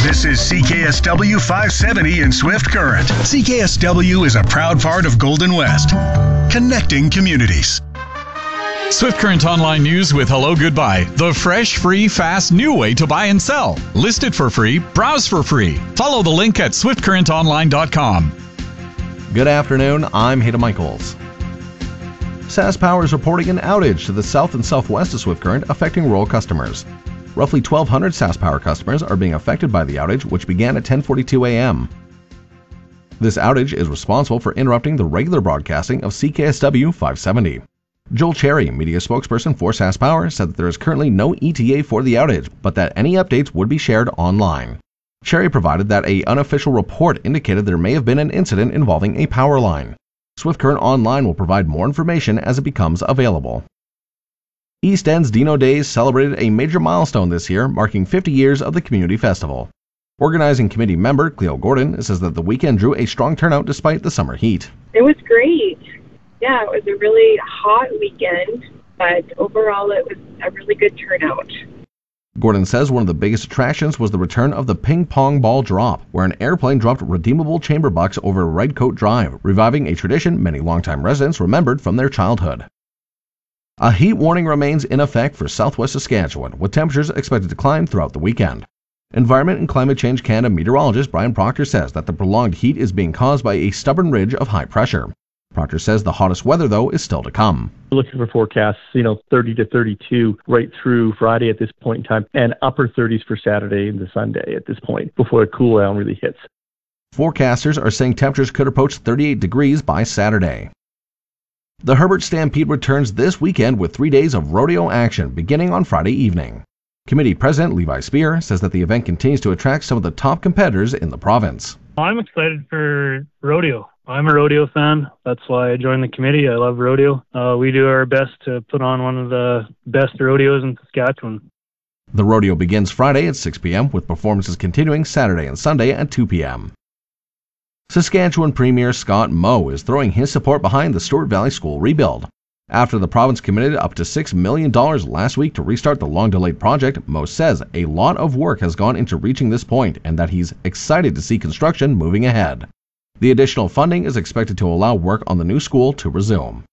This is CKSW 570 in Swift Current. CKSW is a proud part of Golden West, connecting communities. Swift Current Online News with Hello Goodbye. The fresh, free, fast, new way to buy and sell. List it for free. Browse for free. Follow the link at swiftcurrentonline.com. Good afternoon. I'm Hayden Michaels. SaskPower is reporting an outage to the south and southwest of Swift Current affecting rural customers. Roughly 1,200 SaskPower customers are being affected by the outage, which began at 10:42 a.m. This outage is responsible for interrupting the regular broadcasting of CKSW 570. Joel Cherry, media spokesperson for SaskPower, said that there is currently no ETA for the outage, but that any updates would be shared online. Cherry provided that an unofficial report indicated there may have been an incident involving a power line. Swift Current Online will provide more information as it becomes available. East End's Dino Days celebrated a major milestone this year, marking 50 years of the community festival. Organizing committee member Cleo Gordon says that the weekend drew a strong turnout despite the summer heat. It was great. Yeah, it was a really hot weekend, but overall it was a really good turnout. Gordon says one of the biggest attractions was the return of the ping pong ball drop, where an airplane dropped redeemable chamber bucks over Redcoat Drive, reviving a tradition many longtime residents remembered from their childhood. A heat warning remains in effect for southwest Saskatchewan, with temperatures expected to climb throughout the weekend. Environment and Climate Change Canada meteorologist Brian Proctor says that the prolonged heat is being caused by a stubborn ridge of high pressure. Proctor says the hottest weather, though, is still to come. We're looking for forecasts, 30 to 32 right through Friday at this point in time, and upper 30s for Saturday into Sunday at this point, before a cool down really hits. Forecasters are saying temperatures could approach 38 degrees by Saturday. The Herbert Stampede returns this weekend with 3 days of rodeo action beginning on Friday evening. Committee President Levi Spear says that the event continues to attract some of the top competitors in the province. I'm excited for rodeo. I'm a rodeo fan. That's why I joined the committee. I love rodeo. We do our best to put on one of the best rodeos in Saskatchewan. The rodeo begins Friday at 6 p.m. with performances continuing Saturday and Sunday at 2 p.m. Saskatchewan Premier Scott Moe is throwing his support behind the Stewart Valley School rebuild. After the province committed up to $6 million last week to restart the long-delayed project, Moe says a lot of work has gone into reaching this point and that he's excited to see construction moving ahead. The additional funding is expected to allow work on the new school to resume.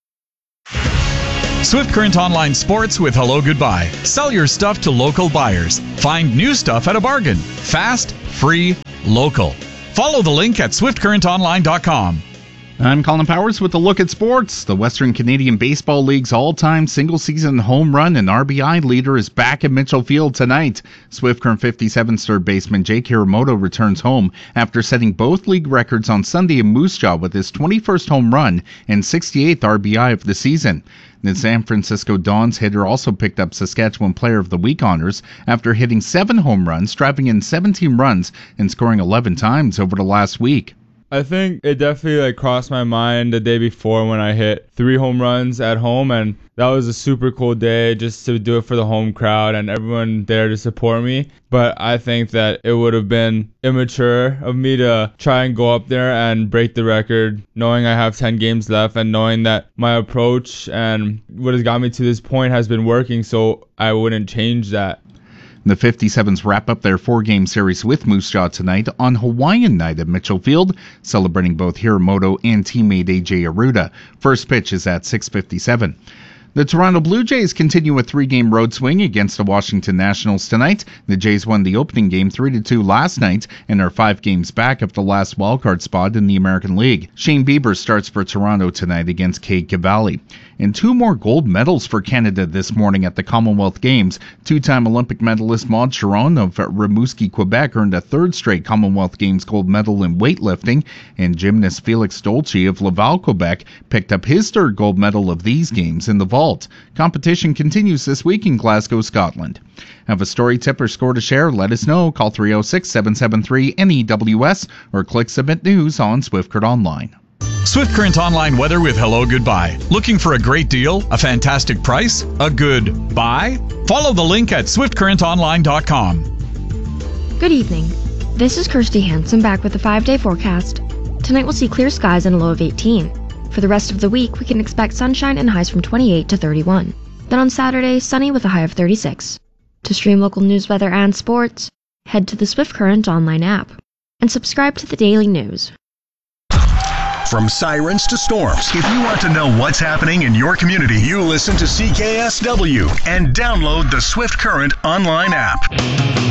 Swift Current Online Sports with Hello Goodbye. Sell your stuff to local buyers. Find new stuff at a bargain. Fast, free, local. Follow the link at swiftcurrentonline.com. I'm Colin Powers with a look at sports. The Western Canadian Baseball League's all-time single-season home run and RBI leader is back at Mitchell Field tonight. Swift Current 57's third baseman Jake Hiramoto returns home after setting both league records on Sunday in Moose Jaw with his 21st home run and 68th RBI of the season. The San Francisco Dons hitter also picked up Saskatchewan Player of the Week honors after hitting 7 home runs, driving in 17 runs, and scoring 11 times over the last week. I think it definitely crossed my mind the day before when I hit 3 home runs at home, and that was a super cool day just to do it for the home crowd and everyone there to support me. But I think that it would have been immature of me to try and go up there and break the record, knowing I have 10 games left and knowing that my approach and what has got me to this point has been working, so I wouldn't change that. The 57s wrap up their 4-game series with Moose Jaw tonight on Hawaiian night at Mitchell Field, celebrating both Hiramoto and teammate AJ Arruda. First pitch is at 6:57. The Toronto Blue Jays continue a 3-game road swing against the Washington Nationals tonight. The Jays won the opening game 3-2 last night and are 5 games back of the last wildcard spot in the American League. Shane Bieber starts for Toronto tonight against Cade Cavalli. And 2 more gold medals for Canada this morning at the Commonwealth Games. 2-time Olympic medalist Maud Chiron of Rimouski, Quebec earned a 3rd straight Commonwealth Games gold medal in weightlifting, and gymnast Felix Dolce of Laval, Quebec picked up his 3rd gold medal of these games in the vault. Competition continues this week in Glasgow, Scotland. Have a story, tip, or score to share? Let us know. Call 306-773-NEWS or click Submit News on Swift Current Online. Swift Current Online weather with Hello Goodbye. Looking for a great deal, a fantastic price, a good buy? Follow the link at swiftcurrentonline.com. Good evening. This is Kirsty Hansen back with a 5-day forecast. Tonight we'll see clear skies and a low of 18. For the rest of the week, we can expect sunshine and highs from 28 to 31. Then on Saturday, sunny with a high of 36. To stream local news, weather, and sports, head to the Swift Current online app and subscribe to the daily news. From sirens to storms, if you want to know what's happening in your community, you listen to CKSW and download the Swift Current online app.